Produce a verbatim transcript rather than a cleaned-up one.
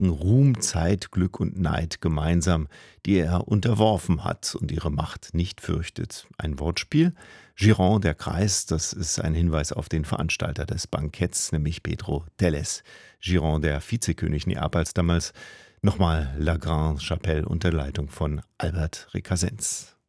denken Ruhm, Zeit, Glück und Neid gemeinsam, die er unterworfen hat und ihre Macht nicht fürchtet. Ein Wortspiel. Giron, der Kreis, das ist ein Hinweis auf den Veranstalter des Banketts, nämlich Pedro Telles. Giron, der Vizekönig Neapels damals. Nochmal La Grande Chapelle unter Leitung von Albert Recasens.